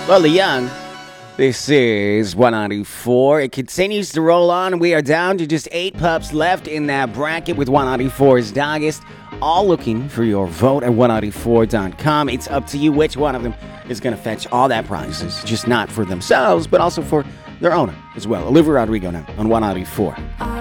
Well, the young. This is 194. It continues to roll on. We are down to just 8 pups left in that bracket with 194's Doggist. All looking for your vote at 194.com. It's up to you which one of them is going to fetch all that prizes. Just not for themselves, but also for their owner as well. Olivia Rodrigo now on 194.